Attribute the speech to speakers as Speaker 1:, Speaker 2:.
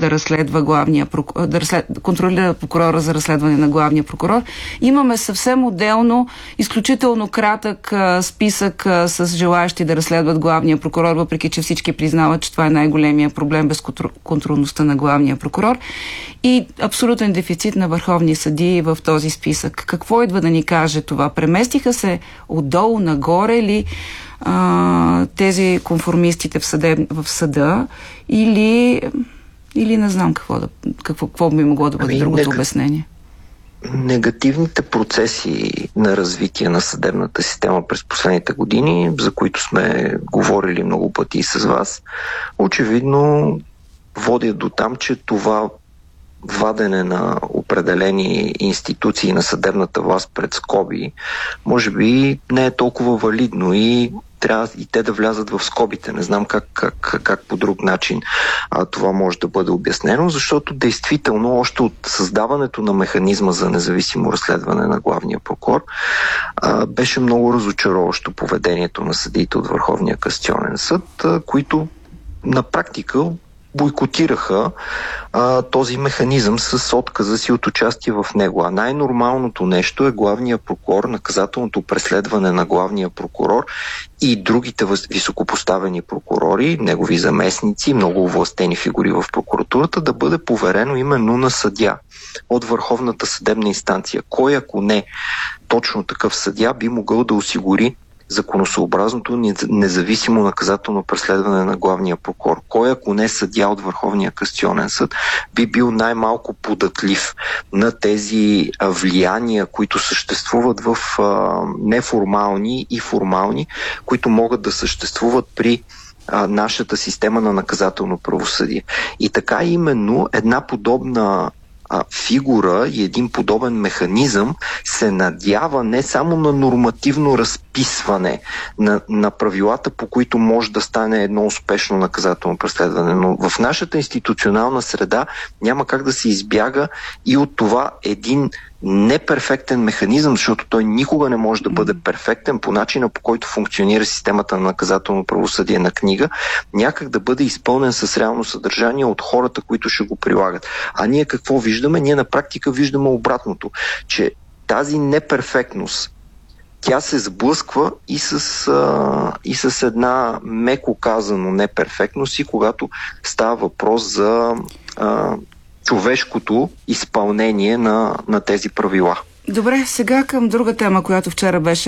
Speaker 1: да разследва контролира прокурора за разследване на главния прокурор. Имаме съвсем отделно, изключително кратък списък с желаящи да разследват главния прокурор, въпреки че всички признават, че това е най-големия проблем, безконтролността на главния прокурор, и абсолютен дефицит на върховни съдии в този списък. Какво идва да ни каже това? Преместиха се отдолу нагоре ли тези конформистите в съда, или не знам какво би могло да бъде другото обяснение?
Speaker 2: Негативните процеси на развитие на съдебната система през последните години, за които сме говорили много пъти с вас, очевидно водят до там, че това вадене на определени институции на съдебната власт пред скоби може би не е толкова валидно и трябва и те да влязат в скобите. Не знам как по друг начин това може да бъде обяснено, защото действително още от създаването на механизма за независимо разследване на главния прокурор беше много разочароващо поведението на съдиите от Върховния касационен съд, които на практика бойкотираха този механизъм с отказа си от участие в него. А най-нормалното нещо е главния прокурор, наказателното преследване на главния прокурор и другите високопоставени прокурори, негови заместници, много овластени фигури в прокуратурата, да бъде поверено именно на съдия от Върховната съдебна инстанция. Кой, ако не точно такъв съдия, би могъл да осигури законосъобразното независимо наказателно преследване на главния прокурор? Кой, ако не съдия от Върховния касационен съд, би бил най-малко податлив на тези влияния, които съществуват в неформални и формални, които могат да съществуват при нашата система на наказателно правосъдие? И така именно една подобна фигура и един подобен механизъм се надява не само на нормативно разписване на правилата, по които може да стане едно успешно наказателно преследване, но в нашата институционална среда няма как да се избяга и от това един неперфектен механизъм, защото той никога не може да бъде перфектен по начина, по който функционира системата на наказателно правосъдие на книга, някак да бъде изпълнен с реално съдържание от хората, които ще го прилагат. А ние какво виждаме? Ние на практика виждаме обратното, че тази неперфектност, тя се сблъсква и с една меко казано неперфектност, и когато става въпрос за човешкото изпълнение на тези правила.
Speaker 1: Добре, сега към друга тема, която вчера беше